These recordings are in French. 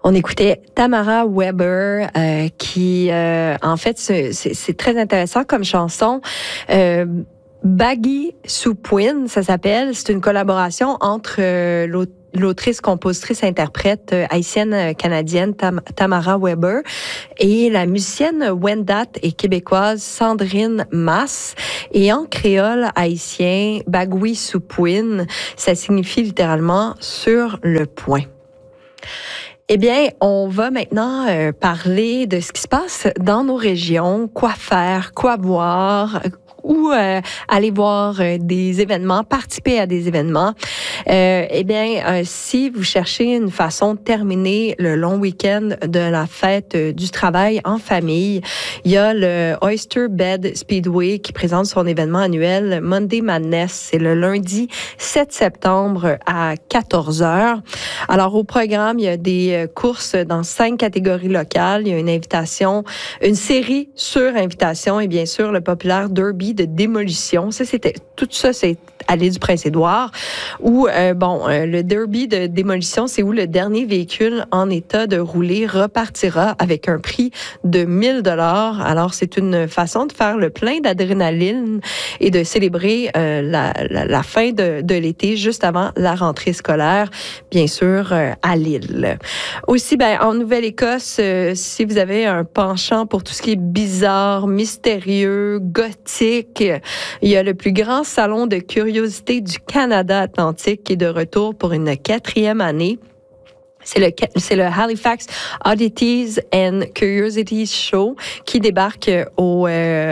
On écoutait Tamara Weber, qui, en fait, c'est très intéressant comme chanson. Baggy Soupwin, ça s'appelle. C'est une collaboration entre l'autrice, compositrice, interprète haïtienne-canadienne Tamara Weber et la musicienne Wendat et québécoise Sandrine Masse. Et en créole haïtien, Bagui Soupwin, ça signifie littéralement sur le point. Eh bien, on va maintenant parler de ce qui se passe dans nos régions, quoi faire, quoi boire, ou aller voir des événements, participer à des événements. Eh bien, si vous cherchez une façon de terminer le long week-end de la fête du travail en famille, il y a le Oyster Bed Speedway qui présente son événement annuel Monday Madness. C'est le lundi 7 septembre à 14h. Alors, au programme, il y a des courses dans 5 catégories locales. Il y a une invitation, une série sur invitation et bien sûr le populaire Derby de démolition. Tout ça, c'est à l'île du Prince-Édouard, où le derby de démolition, c'est où le dernier véhicule en état de rouler repartira avec un prix de 1 000 $. Alors, c'est une façon de faire le plein d'adrénaline et de célébrer la fin de l'été, juste avant la rentrée scolaire, bien sûr, à Lille. Aussi, en Nouvelle-Écosse, si vous avez un penchant pour tout ce qui est bizarre, mystérieux, gothique, il y a le plus grand salon de curiosité du Canada Atlantique qui est de retour pour une 4e année. C'est le Halifax Oddities and Curiosities Show qui débarque au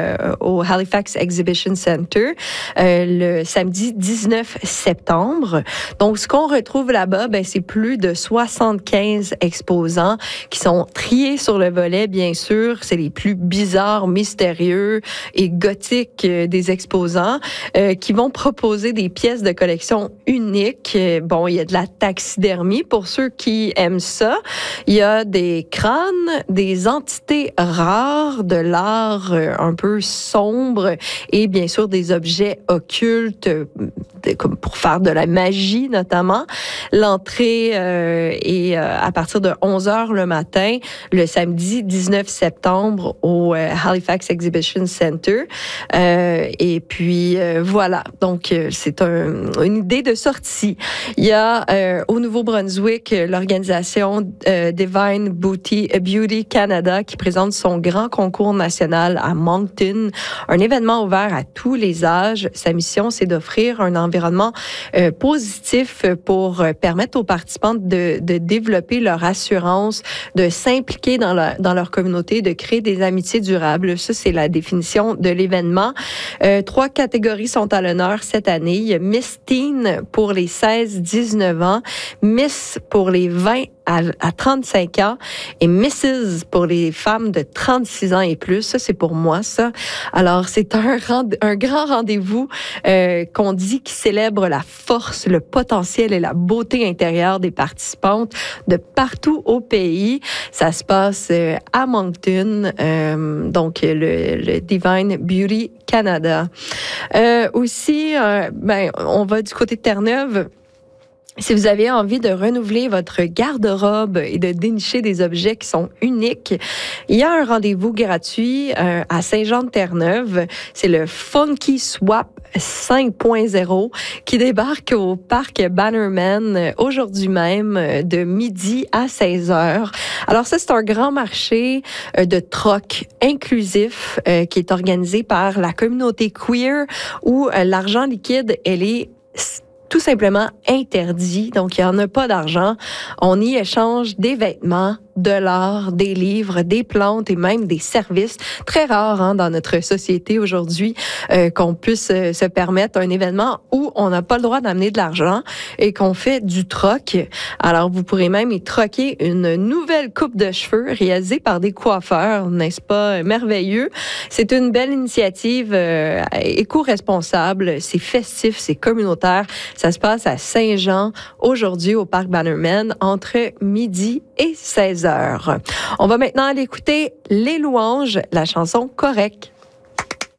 Halifax Exhibition Center le samedi 19 septembre. Donc, ce qu'on retrouve là-bas, c'est plus de 75 exposants qui sont triés sur le volet, bien sûr. C'est les plus bizarres, mystérieux et gothiques des exposants qui vont proposer des pièces de collection uniques. Bon, il y a de la taxidermie pour ceux qui aiment ça. Il y a des crânes, des entités rares, de l'art un peu sombre et bien sûr des objets occultes comme pour faire de la magie notamment. L'entrée est à partir de 11h le matin, le samedi 19 septembre au Halifax Exhibition Center. Et puis voilà, donc c'est une idée de sortie. Il y a au Nouveau-Brunswick l'organisation Divine Beauty Canada qui présente son grand concours national à Moncton, un événement ouvert à tous les âges. Sa mission, c'est d'offrir un environnement positif pour permettre aux participants de développer leur assurance, de s'impliquer dans leur communauté, de créer des amitiés durables. Ça, c'est la définition de l'événement. 3 catégories sont à l'honneur cette année. Il y a Miss Teen pour les 16-19 ans, Miss pour les 20 à 35 ans et Mrs. pour les femmes de 36 ans et plus. Ça, c'est pour moi, ça. Alors, c'est un grand rendez-vous qu'on dit qui célèbre la force, le potentiel et la beauté intérieure des participantes de partout au pays. Ça se passe à Moncton, donc le Divine Beauty Canada. Aussi, on va du côté de Terre-Neuve. Si vous avez envie de renouveler votre garde-robe et de dénicher des objets qui sont uniques, il y a un rendez-vous gratuit à Saint-Jean-de-Terre-Neuve. C'est le Funky Swap 5.0 qui débarque au parc Bannerman aujourd'hui même de midi à 16h. Alors ça, c'est un grand marché de troc inclusif qui est organisé par la communauté queer où l'argent liquide, elle est tout simplement interdit. Donc, il n'y en a pas d'argent. On y échange des vêtements, de l'art, des livres, des plantes et même des services. Très rare dans notre société aujourd'hui qu'on puisse se permettre un événement où on n'a pas le droit d'amener de l'argent et qu'on fait du troc. Alors, vous pourrez même y troquer une nouvelle coupe de cheveux réalisée par des coiffeurs. N'est-ce pas merveilleux? C'est une belle initiative éco-responsable. C'est festif, c'est communautaire. Ça se passe à Saint-Jean aujourd'hui au parc Bannerman entre midi et 16h. On va maintenant aller écouter Les Louanges, la chanson Correct.